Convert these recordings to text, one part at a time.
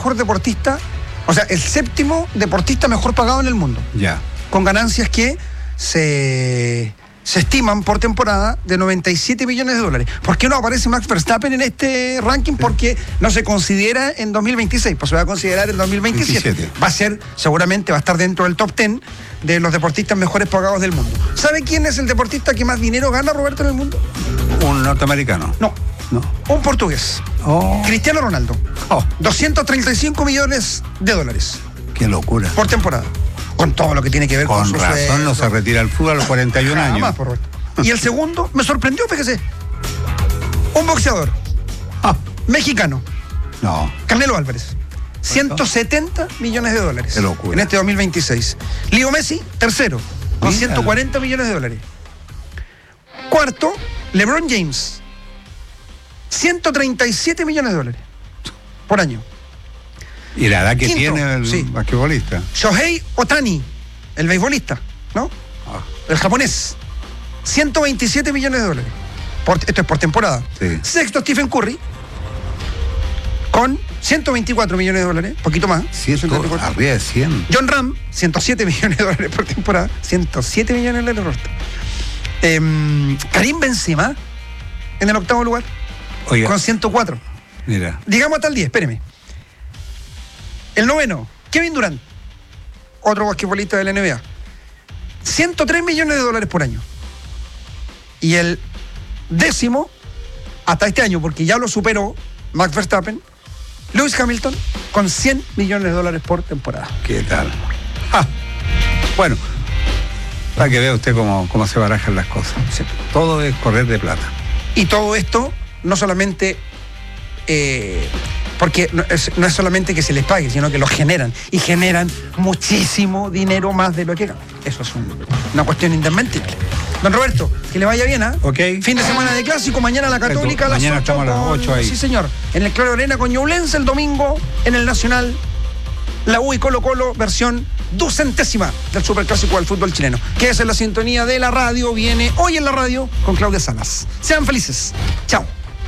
mejor deportista, o sea, el séptimo deportista mejor pagado en el mundo. Ya. Con ganancias que se estiman por temporada de 97 millones de dólares. ¿Por qué no aparece Max Verstappen en este ranking? Porque no se considera en 2026, pues se va a considerar en 2027. 27. Seguramente va a estar dentro del top 10 de los deportistas mejores pagados del mundo. ¿Sabe quién es el deportista que más dinero gana, Roberto, en el mundo? ¿Un norteamericano? No. Un portugués. Cristiano Ronaldo. 235 millones de dólares. Qué locura. Por temporada. Con todo lo que tiene que ver con su razón sueldo. no se retira al fútbol a los 41 años. Más, por Roberto. Y el segundo me sorprendió, fíjese. Un boxeador. Mexicano. No. Canelo Álvarez. 170 millones de dólares. Qué locura. En este 2026. Leo Messi, tercero, con 140 millones de dólares. Cuarto, LeBron James. 137 millones de dólares por año. Y la edad que Quinto, tiene el basquetbolista. Shohei Ohtani, el beisbolista, ¿no? El japonés. 127 millones de dólares. Esto es por temporada. Sí. Sexto, Stephen Curry, con 124 millones de dólares, poquito más. Arriba de 100. John Ram, 107 millones de dólares por temporada. 107 millones de dólares. Karim Benzema, en el octavo lugar. Oiga. Con 104. Mira. Digamos hasta el 10, espéreme. El noveno, Kevin Durant, otro basquetbolista de la NBA. 103 millones de dólares por año. Y el décimo, hasta este año, porque ya lo superó Max Verstappen, Lewis Hamilton, con 100 millones de dólares por temporada. ¿Qué tal? Bueno, para que vea usted cómo se barajan las cosas. Sí. Todo es correr de plata. Y todo esto, no solamente... porque no es solamente que se les pague, sino que lo generan. Y generan muchísimo dinero más de lo que ganan. Eso es una cuestión indesmentible. Don Roberto, que le vaya bien, ¿ah? Ok. Fin de semana de clásico, mañana la Católica a las 8. Mañana estamos a las 8 ahí. Sí, señor. En el Claro Arena con Ñublense, el domingo en el Nacional. La U y Colo-Colo, versión 200ª del Superclásico del fútbol chileno. Que es en la sintonía de la radio, viene hoy en la radio con Claudia Salas. Sean felices. Chao.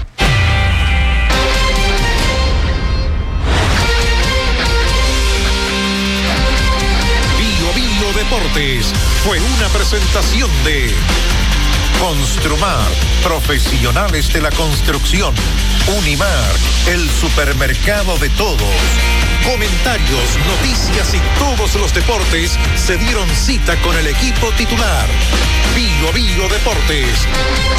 Deportes fue una presentación de Construmar, profesionales de la construcción. Unimar, el supermercado de todos. Comentarios, noticias y todos los deportes se dieron cita con el equipo titular. Bio Deportes.